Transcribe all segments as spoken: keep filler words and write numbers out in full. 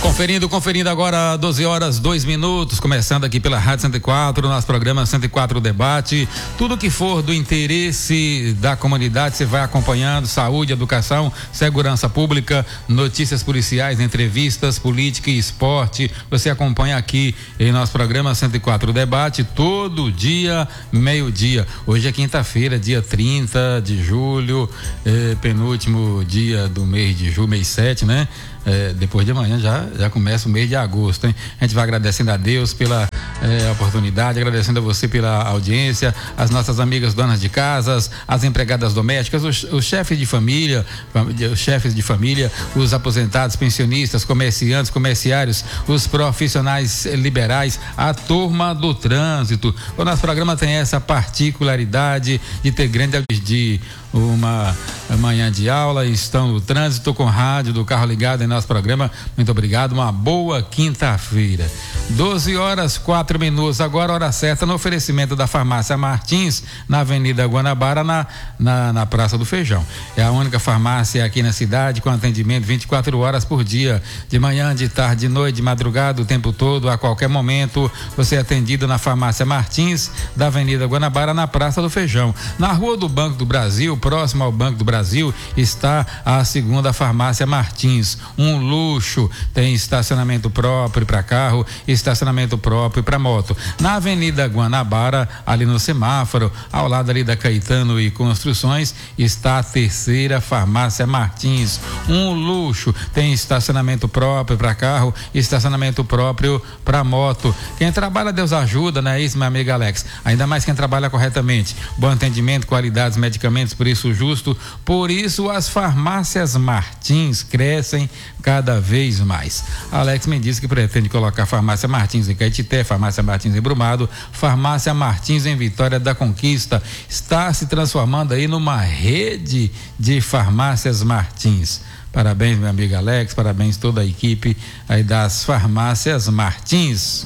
Conferindo, conferindo agora, doze horas, dois minutos, começando aqui pela Rádio cento e quatro, nosso programa cento e quatro Debate. Tudo que for do interesse da comunidade, você vai acompanhando: saúde, educação, segurança pública, notícias policiais, entrevistas, política e esporte. Você acompanha aqui em nosso programa cento e quatro Debate, todo dia, meio-dia. Hoje é quinta-feira, dia trinta de julho, eh, penúltimo dia do mês de julho, mês sete, né? É, depois de amanhã já, já começa o mês de agosto, hein? A gente vai agradecendo a Deus pela é, oportunidade, agradecendo a você pela audiência, as nossas amigas donas de casas, as empregadas domésticas, os, os chefes de família, os chefes de família, os aposentados, pensionistas, comerciantes, comerciários, os profissionais liberais, a turma do trânsito. O nosso programa tem essa particularidade de ter grande de uma manhã de aula, estão no trânsito com rádio do carro ligado em nosso programa. Muito obrigado, uma boa quinta-feira. doze horas, quatro minutos, agora hora certa no oferecimento da Farmácia Martins, na Avenida Guanabara, na, na, na Praça do Feijão. É a única farmácia aqui na cidade com atendimento vinte e quatro horas por dia, de manhã, de tarde, de noite, de madrugada, o tempo todo, a qualquer momento. Você é atendido na Farmácia Martins, da Avenida Guanabara, na Praça do Feijão. Na Rua do Banco do Brasil, próximo ao Banco do Brasil, está a segunda Farmácia Martins. Um luxo, tem estacionamento próprio para carro, estacionamento próprio para moto. Na Avenida Guanabara, ali no semáforo, ao lado ali da Caetano e Construções, está a terceira Farmácia Martins. Um luxo, tem estacionamento próprio para carro, estacionamento próprio para moto. Quem trabalha, Deus ajuda, não é isso, meu amigo Alex? Ainda mais quem trabalha corretamente. Bom atendimento, qualidades, medicamentos, preço justo. Por isso as farmácias Martins crescem cada vez mais. Alex me disse que pretende colocar Farmácia Martins em Caetité, Farmácia Martins em Brumado, Farmácia Martins em Vitória da Conquista. Está se transformando aí numa rede de farmácias Martins. Parabéns, meu amigo Alex, parabéns toda a equipe aí das farmácias Martins.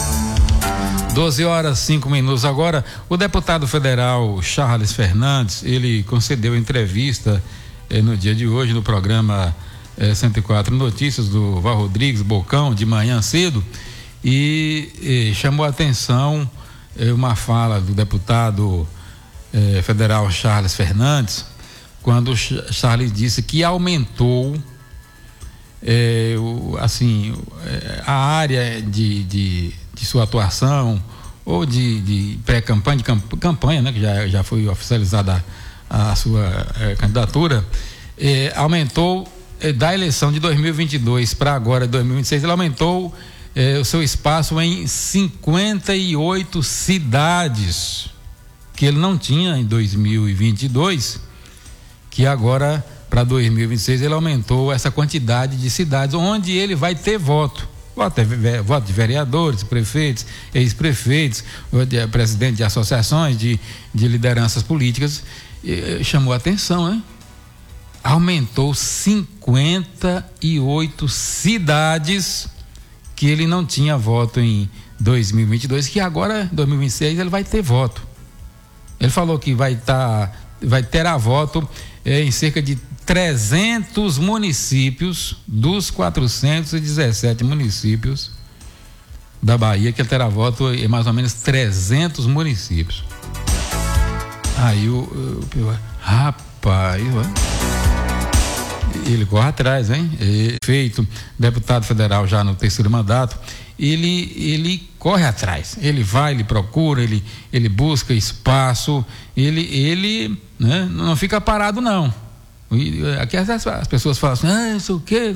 doze horas, cinco minutos agora. O deputado federal Charles Fernandes, ele concedeu entrevista eh, no dia de hoje no programa eh, cento e quatro Notícias do Val Rodrigues, Bocão, de manhã cedo, e eh, chamou a atenção eh, uma fala do deputado eh, federal Charles Fernandes, quando o Charles disse que aumentou eh, o, assim, eh, a área de, de de sua atuação ou de, de pré-campanha, de camp, campanha, né, que já, já foi oficializada a, a sua eh, candidatura, eh, aumentou eh, da eleição de dois mil e vinte e dois para agora, dois mil e vinte e seis, ele aumentou eh, o seu espaço em cinquenta e oito cidades, que ele não tinha em dois mil e vinte e dois, que agora, para dois mil e vinte e seis, ele aumentou essa quantidade de cidades onde ele vai ter voto. Voto, voto de vereadores, prefeitos, ex-prefeitos, presidente de associações, de, de lideranças políticas. E, chamou a atenção, né? Aumentou cinquenta e oito cidades que ele não tinha voto em dois mil e vinte e dois, que agora, em dois mil e vinte e seis, ele vai ter voto. Ele falou que vai estar, vai ter a voto é, em cerca de trezentos municípios dos quatrocentos e dezessete municípios da Bahia, que ele terá voto em mais ou menos trezentos municípios. Aí o, o, o rapaz, ele corre atrás, hein? É feito deputado federal já no terceiro mandato, ele ele corre atrás, ele vai, ele procura, ele ele busca espaço, ele ele, né, não fica parado não. Aqui as, as pessoas falam assim, ah, isso o quê?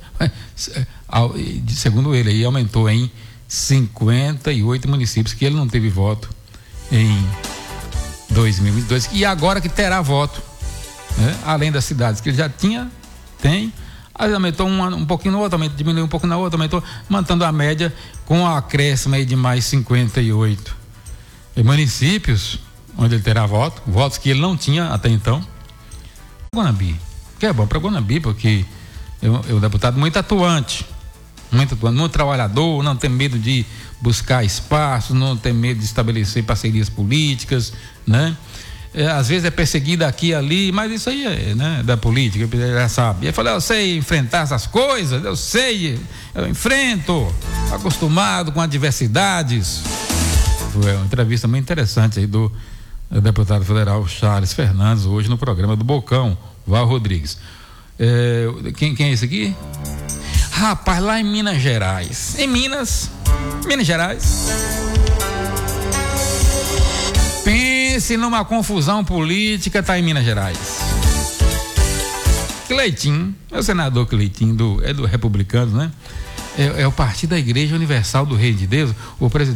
Segundo ele, aí aumentou em cinquenta e oito municípios que ele não teve voto em dois mil e vinte e dois, e agora que terá voto, né? Além das cidades que ele já tinha, tem, aí aumentou um, um pouquinho no outro, aumentou, diminuiu um pouco na outra, aumentou, mantendo a média com a acréscimo aí de mais cinquenta e oito municípios onde ele terá voto, votos que ele não tinha até então. Guanabi, que é bom para Guanabi, porque é um deputado muito atuante, muito atuante, muito trabalhador, não tem medo de buscar espaço, não tem medo de estabelecer parcerias políticas, né? é, às vezes é perseguida aqui e ali, mas isso aí é, né, da política, ele já sabe. E ele falou, eu sei enfrentar essas coisas, eu sei, eu enfrento, acostumado com adversidades. Foi uma entrevista muito interessante aí do deputado federal Charles Fernandes, hoje no programa do Bocão, Val Rodrigues. É, quem, quem é esse aqui? Rapaz, lá em Minas Gerais, em Minas, Minas Gerais, pense numa confusão política, tá em Minas Gerais. Cleitinho, é o senador Cleitinho, do, é do Republicanos, né? É, é o partido da Igreja Universal do Reino de Deus, o presidente